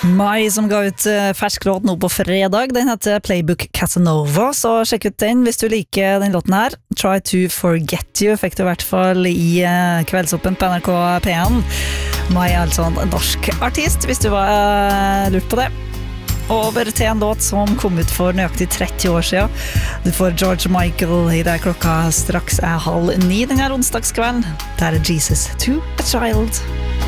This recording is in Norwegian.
Mai som ga ut fersk låt nå på fredag. Den heter Playbook Casanova, så sjekk ut den hvis du liker den låten her. Try to Forget You fikk du I hvert fall I kveldsoppen på NRK P1. Mai altså en norsk artist, hvis du var lurt på det. Over til en låt som kom ut for nøyaktig 30 år siden. Du får George Michael I det klokka straks 8:30 denne onsdagskvelden. Der Jesus to a Child.